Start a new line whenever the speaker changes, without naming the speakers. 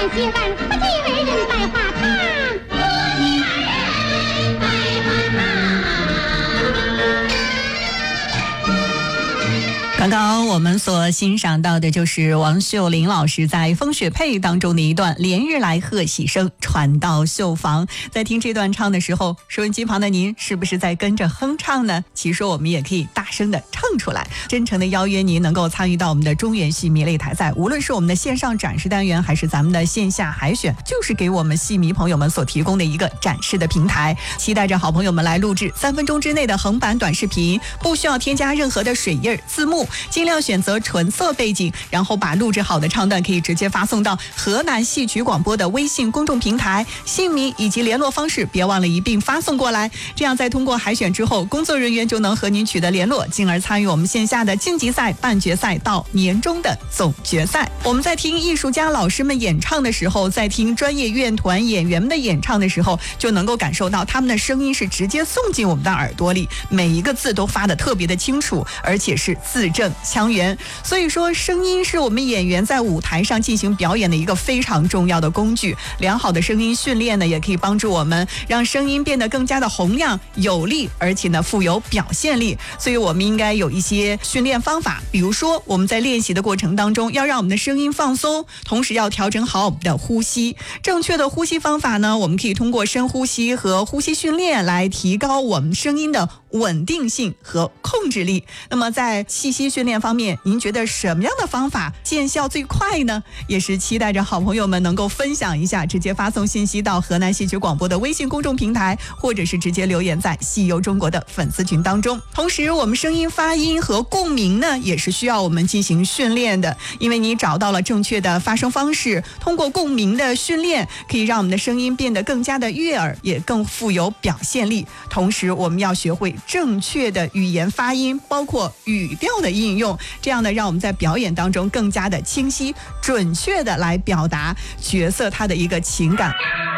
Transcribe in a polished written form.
欢喜儿，不计为人百花堂。不计为人百花堂。
刚刚我们所欣赏到的就是王秀玲老师在《风雪配》当中的一段连日来贺喜声传到绣房。在听这段唱的时候，收音机旁的您是不是在跟着哼唱呢？其实我们也可以大声的唱出来。真诚的邀约您能够参与到我们的中原戏迷擂台赛，无论是我们的线上展示单元还是咱们的线下海选，就是给我们戏迷朋友们所提供的一个展示的平台。期待着好朋友们来录制3分钟之内的横版短视频，不需要添加任何的水印字幕，尽量选择纯色背景，然后把录制好的唱段可以直接发送到河南戏曲广播的微信公众平台，姓名以及联络方式别忘了一并发送过来。这样在通过海选之后，工作人员就能和您取得联络，进而参与我们线下的晋级赛、半决赛到年终的总决赛。我们在听艺术家老师们演唱的时候，在听专业乐团演员们的演唱的时候，就能够感受到他们的声音是直接送进我们的耳朵里，每一个字都发得特别的清楚，而且是字正腔圆。所以说声音是我们演员在舞台上进行表演的一个非常重要的工具。良好的声音训练呢，也可以帮助我们让声音变得更加的洪亮有力，而且呢富有表现力。所以我们应该有一些训练方法，比如说我们在练习的过程当中要让我们的声音放松，同时要调整好我们的呼吸。正确的呼吸方法呢，我们可以通过深呼吸和呼吸训练来提高我们声音的稳定性和控制力。那么在气息训练方面，您觉得什么样的方法见效最快呢？也是期待着好朋友们能够分享一下，直接发送信息到河南戏曲广播的微信公众平台，或者是直接留言在戏游中国的粉丝群当中。同时我们声音发音和共鸣呢，也是需要我们进行训练的，因为你找到了正确的发声方式，通过共鸣的训练可以让我们的声音变得更加的悦耳，也更富有表现力。同时我们要学会正确的语言发音，包括语调的应用，这样呢让我们在表演当中更加的清晰准确的来表达角色它的一个情感。